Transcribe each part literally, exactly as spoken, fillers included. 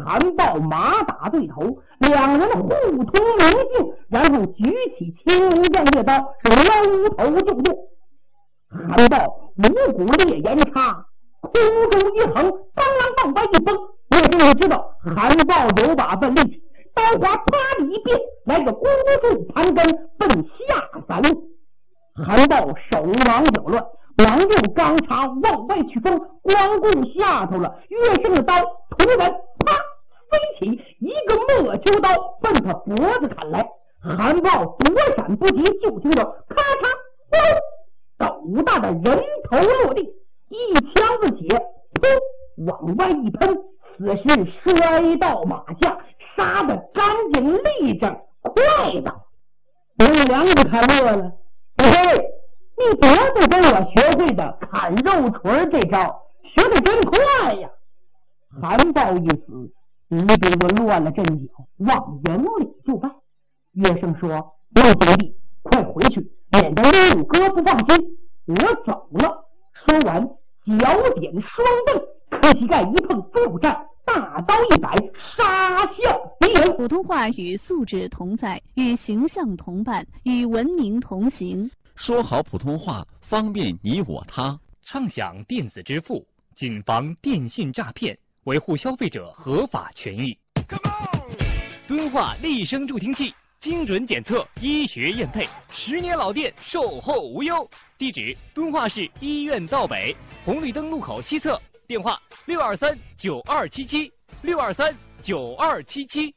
韩豹马打对头，两人互通明镜，然后举起青将猎刀，是搂头就剁。韩豹五股烈焰插，空中一横，当啷当把一崩。我终于知道韩豹有把笨力气，刀花啪的一变，来个孤注盘根，奔下三路。韩豹手忙脚乱，两用钢叉往外去锋，光顾下头了。岳胜的刀突然啪飞起，一个莫秋刀奔他脖子砍来。韩豹躲闪不及，就听到咔嚓咚，斗大的人头落地，一枪子血噗往外一喷，此时摔到马下，杀得干净利整，快道我梁子看乐了。嘿嘿，你怎么不跟我学会的砍肉锤这招？学得真快呀！韩豹一死，李炳文乱了阵脚，往营里就拜。岳胜说：“老兄弟，快回去，免得六哥不放心。我走了。”说完，脚点双蹬，磕膝盖一碰，助战，大刀一摆，杀向敌人。 普通话与素质同在，与形象同伴，与文明同行。 说好普通话，方便你我他。 畅享电子支付，谨防电信诈骗，维护消费者合法权益。敦化立声助听器，精准检测，医学验配，十年老店，售后无忧。地址：敦化市医院道北红绿灯路口西侧。电话：六二三九二七七六二三九二七七。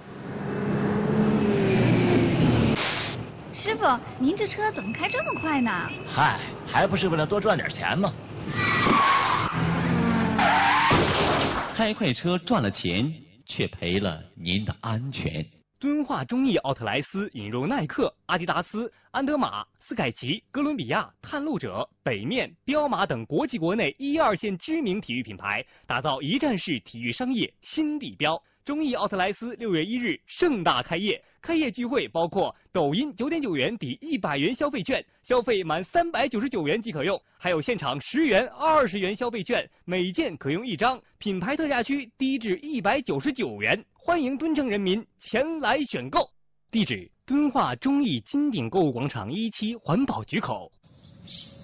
师傅，您这车怎么开这么快呢？ 嗨，还不是为了多赚点钱吗？ 开快车赚了钱，却赔了您的安全。 敦化中意奥特莱斯引入耐克、阿迪达斯、安德玛、斯凯奇、哥伦比亚、探路者、北面、彪马等国际国内一二线知名体育品牌，打造一站式体育商业新地标。中意奥特莱斯六月一日盛大开业，开业聚会包括抖音九点九元抵一百元消费券，消费满三百九十九元即可用，还有现场十元、二十元消费券，每件可用一张，品牌特价区低至一百九十九元，欢迎敦城人民前来选购。地址：敦化中意金鼎购物广场一期环保局口。